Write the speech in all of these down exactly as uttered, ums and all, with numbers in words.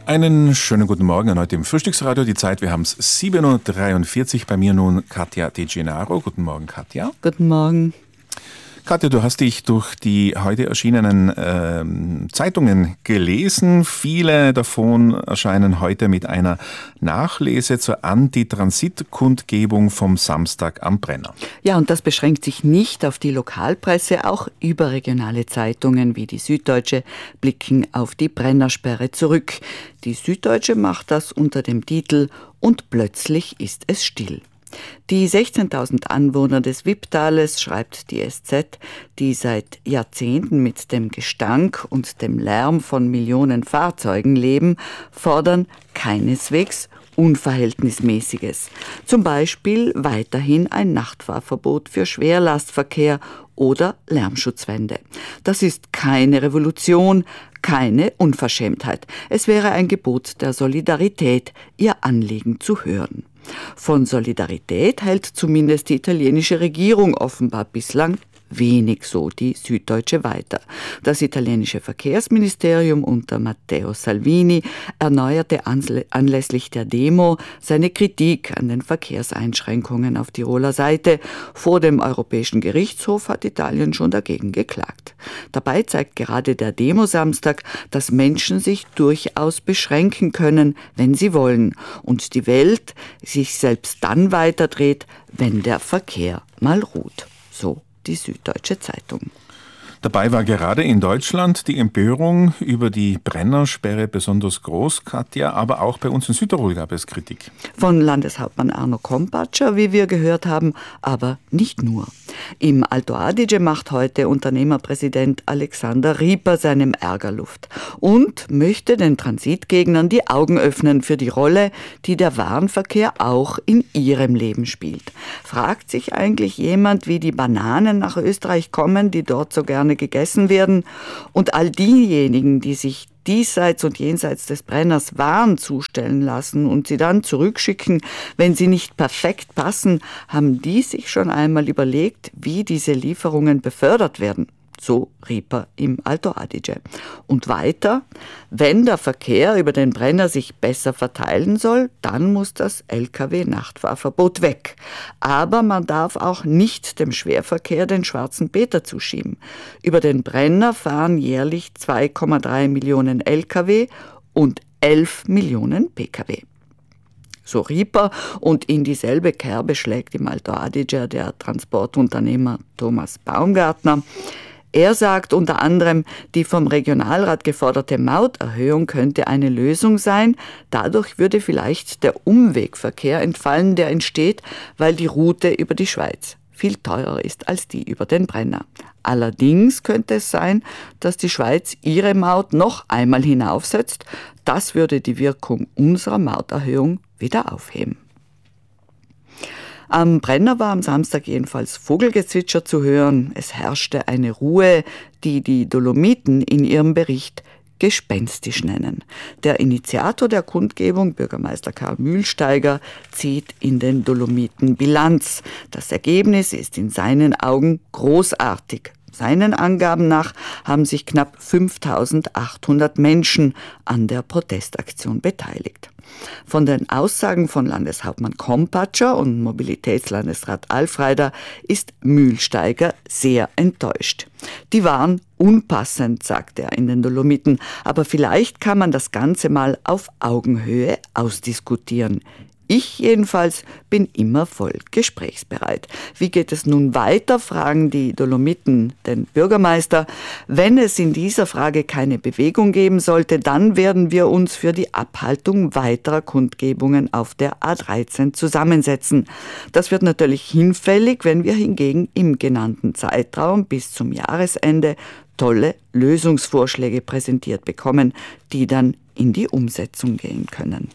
Einen schönen guten Morgen an heute im Frühstücksradio. Die Zeit, wir haben es sieben Uhr dreiundvierzig. Bei mir nun Katja De Gennaro. Guten Morgen, Katja. Guten Morgen. Katja, du hast dich durch die heute erschienenen ähm, Zeitungen gelesen. Viele davon erscheinen heute mit einer Nachlese zur Anti-Transit-Kundgebung vom Samstag am Brenner. Ja, und das beschränkt sich nicht auf die Lokalpresse. Auch überregionale Zeitungen wie die Süddeutsche blicken auf die Brennersperre zurück. Die Süddeutsche macht das unter dem Titel »Und plötzlich ist es still«. Die sechzehntausend Anwohner des Wipptales, schreibt die S Z, die seit Jahrzehnten mit dem Gestank und dem Lärm von Millionen Fahrzeugen leben, fordern keineswegs Unverhältnismäßiges. Zum Beispiel weiterhin ein Nachtfahrverbot für Schwerlastverkehr oder Lärmschutzwände. Das ist keine Revolution, keine Unverschämtheit. Es wäre ein Gebot der Solidarität, ihr Anliegen zu hören. Von Solidarität hält zumindest die italienische Regierung offenbar bislang wenig, so die Süddeutsche weiter. Das italienische Verkehrsministerium unter Matteo Salvini erneuerte anlässlich der Demo seine Kritik an den Verkehrseinschränkungen auf Tiroler Seite. Vor dem Europäischen Gerichtshof hat Italien schon dagegen geklagt. Dabei zeigt gerade der Demo-Samstag, dass Menschen sich durchaus beschränken können, wenn sie wollen, und die Welt sich selbst dann weiterdreht, wenn der Verkehr mal ruht. So die Süddeutsche Zeitung. Dabei war gerade in Deutschland die Empörung über die Brennersperre besonders groß, Katja, aber auch bei uns in Südtirol gab es Kritik. Von Landeshauptmann Arno Kompatscher, wie wir gehört haben, aber nicht nur. Im Alto Adige macht heute Unternehmerpräsident Alexander Rieper seinem Ärger Luft und möchte den Transitgegnern die Augen öffnen für die Rolle, die der Warenverkehr auch in ihrem Leben spielt. Fragt sich eigentlich jemand, wie die Bananen nach Österreich kommen, die dort so gerne gegessen werden, und all diejenigen, die sich diesseits und jenseits des Brenners Waren zustellen lassen und sie dann zurückschicken, wenn sie nicht perfekt passen, haben die sich schon einmal überlegt, wie diese Lieferungen befördert werden? So Rieper im Alto Adige. Und weiter, wenn der Verkehr über den Brenner sich besser verteilen soll, dann muss das L K W-Nachtfahrverbot weg. Aber man darf auch nicht dem Schwerverkehr den schwarzen Peter zuschieben. Über den Brenner fahren jährlich zwei Komma drei Millionen L K W und elf Millionen P K W. So Rieper, und in dieselbe Kerbe schlägt im Alto Adige der Transportunternehmer Thomas Baumgartner. Er sagt unter anderem, die vom Regionalrat geforderte Mauterhöhung könnte eine Lösung sein. Dadurch würde vielleicht der Umwegverkehr entfallen, der entsteht, weil die Route über die Schweiz viel teurer ist als die über den Brenner. Allerdings könnte es sein, dass die Schweiz ihre Maut noch einmal hinaufsetzt. Das würde die Wirkung unserer Mauterhöhung wieder aufheben. Am Brenner war am Samstag jedenfalls Vogelgezwitscher zu hören. Es herrschte eine Ruhe, die die Dolomiten in ihrem Bericht gespenstisch nennen. Der Initiator der Kundgebung, Bürgermeister Karl Mühlsteiger, zieht in den Dolomiten Bilanz. Das Ergebnis ist in seinen Augen großartig. Seinen Angaben nach haben sich knapp fünftausendachthundert Menschen an der Protestaktion beteiligt. Von den Aussagen von Landeshauptmann Kompatscher und Mobilitätslandesrat Alfreider ist Mühlsteiger sehr enttäuscht. Die waren unpassend, sagt er in den Dolomiten, aber vielleicht kann man das Ganze mal auf Augenhöhe ausdiskutieren. Ich jedenfalls bin immer voll gesprächsbereit. Wie geht es nun weiter, fragen die Dolomiten den Bürgermeister. Wenn es in dieser Frage keine Bewegung geben sollte, dann werden wir uns für die Abhaltung weiterer Kundgebungen auf der A dreizehn zusammensetzen. Das wird natürlich hinfällig, wenn wir hingegen im genannten Zeitraum bis zum Jahresende tolle Lösungsvorschläge präsentiert bekommen, die dann in die Umsetzung gehen können.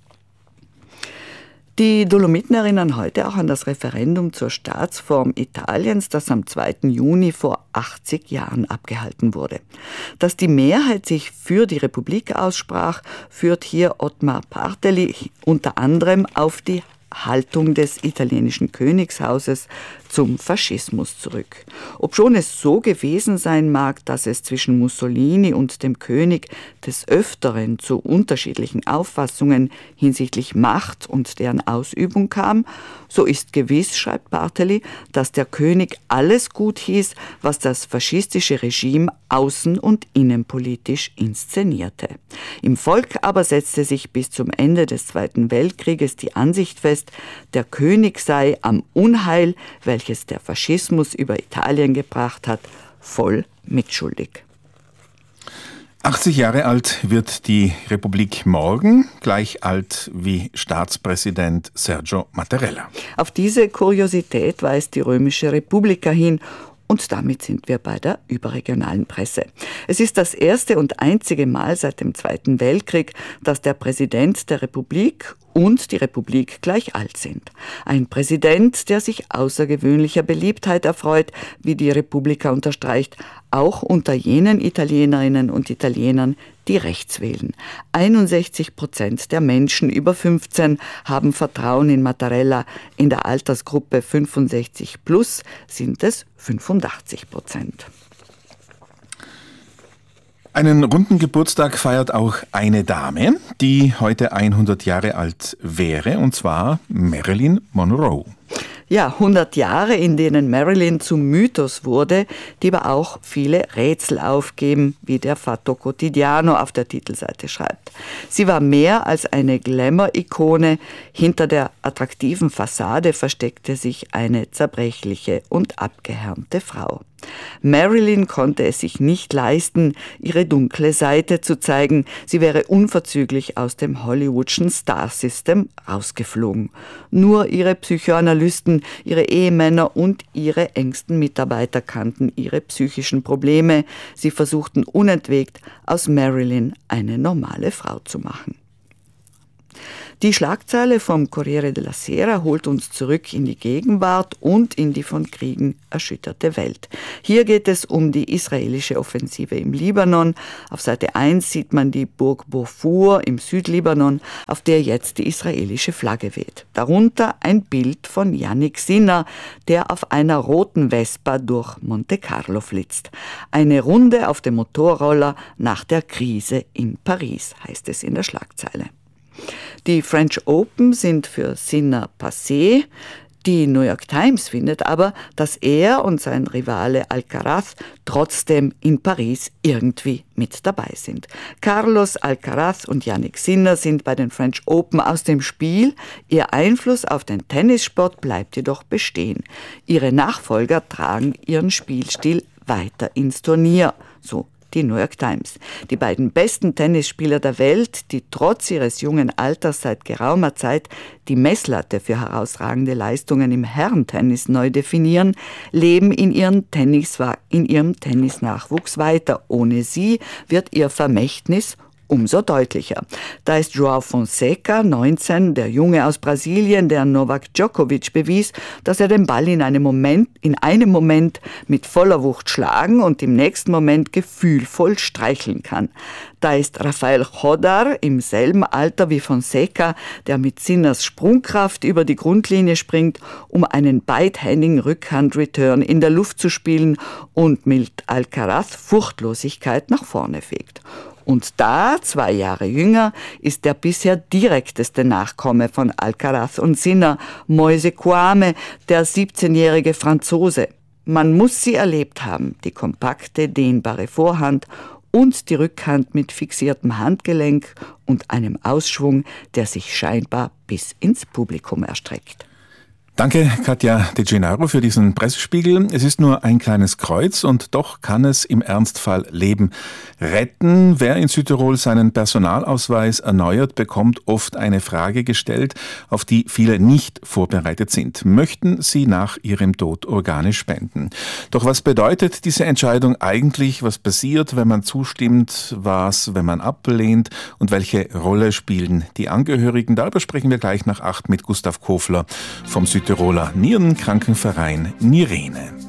Die Dolomiten erinnern heute auch an das Referendum zur Staatsform Italiens, das am zweiten Juni vor achtzig Jahren abgehalten wurde. Dass die Mehrheit sich für die Republik aussprach, führt hier Ottmar Barteli unter anderem auf die Haltung des italienischen Königshauses zum Faschismus zurück. Obschon es so gewesen sein mag, dass es zwischen Mussolini und dem König des Öfteren zu unterschiedlichen Auffassungen hinsichtlich Macht und deren Ausübung kam, so ist gewiss, schreibt Bartely, dass der König alles gut hieß, was das faschistische Regime außen- und innenpolitisch inszenierte. Im Volk aber setzte sich bis zum Ende des Zweiten Weltkrieges die Ansicht fest, der König sei am Unheil, welches der Faschismus über Italien gebracht hat, voll mitschuldig. achtzig Jahre alt wird die Republik morgen, gleich alt wie Staatspräsident Sergio Mattarella. Auf diese Kuriosität weist die Römische Republika hin. Und damit sind wir bei der überregionalen Presse. Es ist das erste und einzige Mal seit dem Zweiten Weltkrieg, dass der Präsident der Republik und die Republik gleich alt sind. Ein Präsident, der sich außergewöhnlicher Beliebtheit erfreut, wie die Republika unterstreicht, auch unter jenen Italienerinnen und Italienern, die rechts wählen. einundsechzig Prozent der Menschen über fünfzehn haben Vertrauen in Mattarella. In der Altersgruppe fünfundsechzig plus sind es fünfundachtzig Prozent. Einen runden Geburtstag feiert auch eine Dame, die heute hundert Jahre alt wäre, und zwar Marilyn Monroe. Ja, hundert Jahre, in denen Marilyn zum Mythos wurde, die aber auch viele Rätsel aufgeben, wie der Fatto Quotidiano auf der Titelseite schreibt. Sie war mehr als eine Glamour-Ikone. Hinter der attraktiven Fassade versteckte sich eine zerbrechliche und abgehärmte Frau. Marilyn konnte es sich nicht leisten, ihre dunkle Seite zu zeigen. Sie wäre unverzüglich aus dem Hollywoodschen Star-System rausgeflogen. Nur ihre Psychoanalysten, ihre Ehemänner und ihre engsten Mitarbeiter kannten ihre psychischen Probleme. Sie versuchten unentwegt, aus Marilyn eine normale Frau zu machen. Die Schlagzeile vom Corriere della Sera holt uns zurück in die Gegenwart und in die von Kriegen erschütterte Welt. Hier geht es um die israelische Offensive im Libanon. Auf Seite eins sieht man die Burg Bofur im Südlibanon, auf der jetzt die israelische Flagge weht. Darunter ein Bild von Yannick Sinner, der auf einer roten Vespa durch Monte Carlo flitzt. Eine Runde auf dem Motorroller nach der Krise in Paris, heißt es in der Schlagzeile. Die French Open sind für Sinner passé. Die New York Times findet aber, dass er und sein Rivale Alcaraz trotzdem in Paris irgendwie mit dabei sind. Carlos Alcaraz und Yannick Sinner sind bei den French Open aus dem Spiel. Ihr Einfluss auf den Tennissport bleibt jedoch bestehen. Ihre Nachfolger tragen ihren Spielstil weiter ins Turnier, so die New York Times. Die beiden besten Tennisspieler der Welt, die trotz ihres jungen Alters seit geraumer Zeit die Messlatte für herausragende Leistungen im Herrentennis neu definieren, leben in, ihren Tennis, in ihrem Tennisnachwuchs weiter. Ohne sie wird ihr Vermächtnis umso deutlicher. Da ist João Fonseca, neunzehn, der Junge aus Brasilien, der Novak Djokovic bewies, dass er den Ball in einem Moment, in einem Moment mit voller Wucht schlagen und im nächsten Moment gefühlvoll streicheln kann. Da ist Rafael Chodar im selben Alter wie Fonseca, der mit Sinners Sprungkraft über die Grundlinie springt, um einen beidhändigen Rückhand-Return in der Luft zu spielen und mit Alcaraz Furchtlosigkeit nach vorne fegt. Und da, zwei Jahre jünger, ist der bisher direkteste Nachkomme von Alcaraz und Sinner, Moise Kouame, der siebzehnjährige Franzose. Man muss sie erlebt haben, die kompakte, dehnbare Vorhand und die Rückhand mit fixiertem Handgelenk und einem Ausschwung, der sich scheinbar bis ins Publikum erstreckt. Danke, Katja De Gennaro, für diesen Pressespiegel. Es ist nur ein kleines Kreuz und doch kann es im Ernstfall Leben retten. Wer in Südtirol seinen Personalausweis erneuert, bekommt oft eine Frage gestellt, auf die viele nicht vorbereitet sind. Möchten sie nach ihrem Tod Organe spenden? Doch was bedeutet diese Entscheidung eigentlich? Was passiert, wenn man zustimmt? Was, wenn man ablehnt? Und welche Rolle spielen die Angehörigen? Darüber sprechen wir gleich nach acht mit Gustav Kofler vom Südtiroler Nierenkrankenverein Nirene.